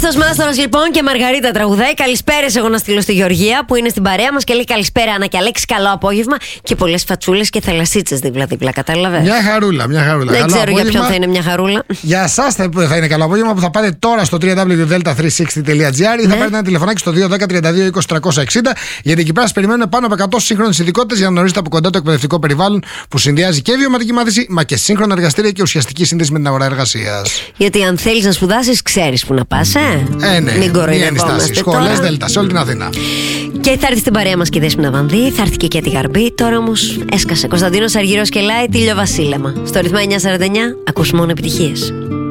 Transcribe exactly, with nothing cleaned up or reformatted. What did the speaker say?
Χρήστος Μάστορας λοιπόν και Μαργαρίτα τραγουδάει. Καλησπέρες, εγώ να στείλω στη Γεωργία που είναι στην παρέα μας και λέει καλησπέρα Άννα και Αλέξη, καλό απόγευμα. Και πολλές φατσούλες και θαλασσίτσες δίπλα-δίπλα, κατάλαβες. Μια χαρούλα, μια χαρούλα. Δεν καλό ξέρω απόγευμα. για ποιον θα είναι μια χαρούλα. Για εσάς θα, θα είναι καλό απόγευμα που θα πάτε τώρα στο double-u double-u double-u τελεία delta τριακόσια εξήντα τελεία τζι άρ ή θα Ναι. πάρετε ένα τηλεφωνάκι στο δύο ένα μηδέν τριάντα δύο είκοσι τριακόσια εξήντα, γιατί εκεί πέρα σας περιμένουν πάνω από εκατό σύγχρονες ειδικότητες για να γνωρίσετε από κοντά το εκπαιδευτικό περιβάλλον που συνδυάζει και βιωματική μάθηση μα και σύγχρονα εργαστήρια και ουσιαστική σύνδεση με την αγορά εργασίας. Γιατί αν θέλεις να σπουδάσεις, ξέρεις που να πας, ε. Ε, ναι, Μην κοροϊδευόμαστε. Σχολές Δέλτα σε όλη την Αθήνα. Και θα έρθει στην παρέα μας και η Δέσποινα Βανδύ, θα έρθει και η Κέτη Γαρμπή. Τώρα όμως έσκασε. Κωνσταντίνος Αργυρός και Λάι, Τίλιο Βασίλεμα. Στο ρυθμό εννιά σαράντα εννιά ακούς μόνο επιτυχίες.